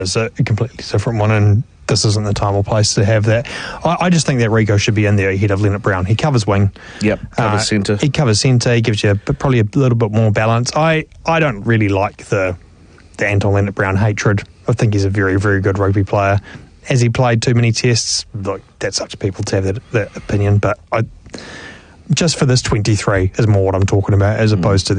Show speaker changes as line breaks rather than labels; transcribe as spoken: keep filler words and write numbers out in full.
It's a completely different one, and this isn't the time or place to have that. I, I just think that Rico should be in there ahead of Leonard Brown. He covers wing.
Yep, covers
uh,
centre.
He covers centre. He gives you a, probably a little bit more balance. I, I don't really like the the Anton Leonard Brown hatred. I think he's a very, very good rugby player. Has he played too many tests? Look, that's up to people to have that, that opinion, but I, just for this twenty-three is more what I'm talking about, as opposed to the